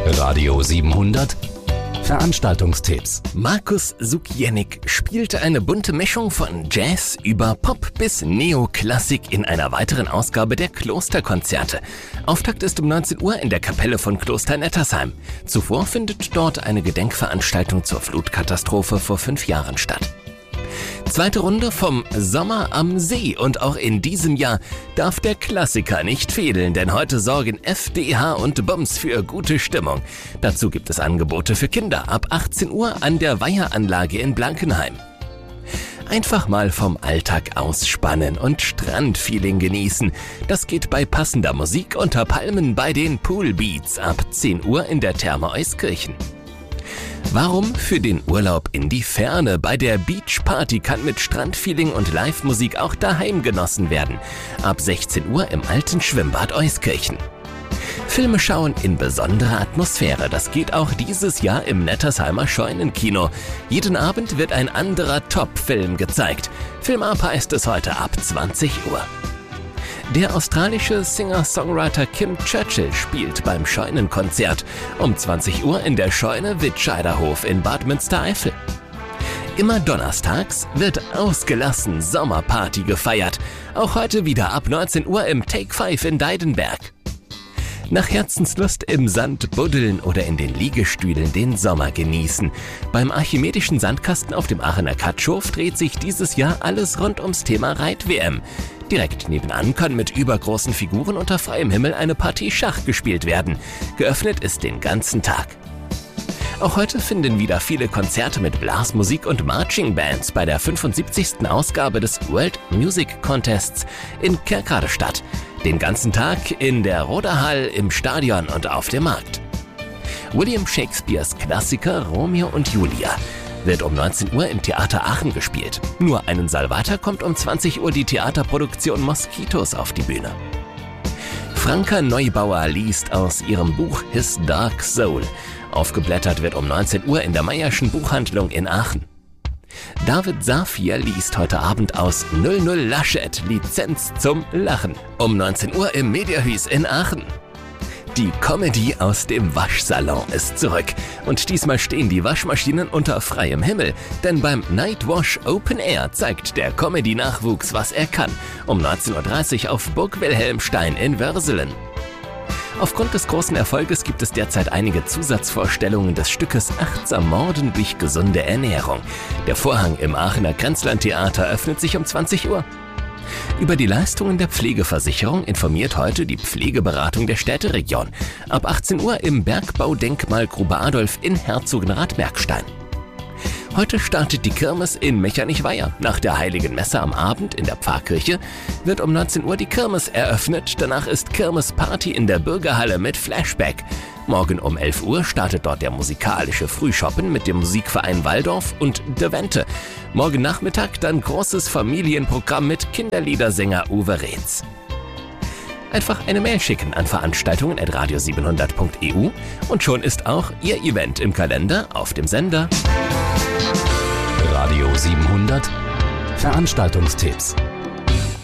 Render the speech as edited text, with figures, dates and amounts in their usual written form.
Radio 700 Veranstaltungstipps. Markus Sukiennik spielte eine bunte Mischung von Jazz über Pop bis Neoklassik in einer weiteren Ausgabe der Klosterkonzerte. Auftakt ist um 19 Uhr in der Kapelle von Kloster Nettersheim. Zuvor findet dort eine Gedenkveranstaltung zur Flutkatastrophe vor 5 Jahren statt. Zweite Runde vom Sommer am See, und auch in diesem Jahr darf der Klassiker nicht fehlen, denn heute sorgen FDH und Bums für gute Stimmung. Dazu gibt es Angebote für Kinder ab 18 Uhr an der Weiheranlage in Blankenheim. Einfach mal vom Alltag ausspannen und Strandfeeling genießen. Das geht bei passender Musik unter Palmen bei den Poolbeats ab 10 Uhr in der Therme Euskirchen. Warum für den Urlaub in die Ferne? Bei der Beachparty kann mit Strandfeeling und Live-Musik auch daheim genossen werden. Ab 16 Uhr im alten Schwimmbad Euskirchen. Filme schauen in besonderer Atmosphäre. Das geht auch dieses Jahr im Nettersheimer Scheunenkino. Jeden Abend wird ein anderer Top-Film gezeigt. Film-Up heißt es heute ab 20 Uhr. Der australische Singer-Songwriter Kim Churchill spielt beim Scheunenkonzert um 20 Uhr in der Scheune Wittscheiderhof in Bad Münstereifel. Immer donnerstags wird ausgelassen Sommerparty gefeiert. Auch heute wieder ab 19 Uhr im Take 5 in Deidenberg. Nach Herzenslust im Sand buddeln oder in den Liegestühlen den Sommer genießen. Beim Archimedischen Sandkasten auf dem Aachener Katschow dreht sich dieses Jahr alles rund ums Thema Reit-WM. Direkt nebenan kann mit übergroßen Figuren unter freiem Himmel eine Partie Schach gespielt werden. Geöffnet ist den ganzen Tag. Auch heute finden wieder viele Konzerte mit Blasmusik und Marching Bands bei der 75. Ausgabe des World Music Contests in Kerkrade statt. Den ganzen Tag in der Roderhall, im Stadion und auf dem Markt. William Shakespeares Klassiker Romeo und Julia wird um 19 Uhr im Theater Aachen gespielt. Nur einen Saal weiter kommt um 20 Uhr die Theaterproduktion Moskitos auf die Bühne. Franka Neubauer liest aus ihrem Buch His Dark Soul. Aufgeblättert wird um 19 Uhr in der Meyerschen Buchhandlung in Aachen. David Safir liest heute Abend aus 00 Laschet, Lizenz zum Lachen. Um 19 Uhr im Mediahuis in Aachen. Die Comedy aus dem Waschsalon ist zurück. Und diesmal stehen die Waschmaschinen unter freiem Himmel. Denn beim Nightwash Open Air zeigt der Comedy-Nachwuchs, was er kann. Um 19.30 Uhr auf Burg Wilhelmstein in Würselen. Aufgrund des großen Erfolges gibt es derzeit einige Zusatzvorstellungen des Stückes Achtsam Morden durch gesunde Ernährung. Der Vorhang im Aachener Grenzlandtheater öffnet sich um 20 Uhr. Über die Leistungen der Pflegeversicherung informiert heute die Pflegeberatung der Städteregion. Ab 18 Uhr im Bergbaudenkmal Grube Adolf in Herzogenrath-Merkstein. Heute startet die Kirmes in Mechernich-Weyer. Nach der Heiligen Messe am Abend in der Pfarrkirche wird um 19 Uhr die Kirmes eröffnet. Danach ist Kirmesparty in der Bürgerhalle mit Flashback. Morgen um 11 Uhr startet dort der musikalische Frühschoppen mit dem Musikverein Waldorf und De Wente. Morgen Nachmittag dann großes Familienprogramm mit Kinderliedersänger Uwe Reetz. Einfach eine Mail schicken an veranstaltungen@radio700.eu und schon ist auch Ihr Event im Kalender auf dem Sender. Radio 700 Veranstaltungstipps.